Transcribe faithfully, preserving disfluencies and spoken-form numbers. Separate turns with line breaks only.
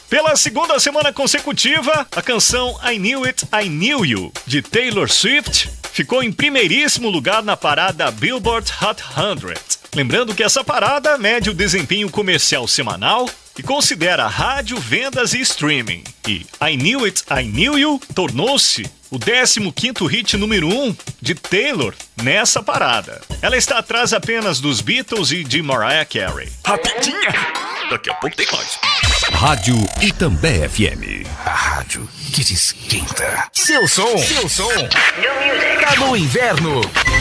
Pela segunda semana consecutiva, a canção I Knew It, I Knew You, de Taylor Swift, ficou em primeiríssimo lugar na parada Billboard Hot cem. Lembrando que essa parada mede o desempenho comercial semanal e considera rádio, vendas e streaming. E I Knew It, I Knew You tornou-se o décimo quinto hit número um de Taylor nessa parada. Ela está atrás apenas dos Beatles e de Mariah Carey.
Rapidinha! Daqui a pouco tem mais.
Rádio Itambé F M.
A rádio que te esquenta. Seu som, seu som. Tá no inverno.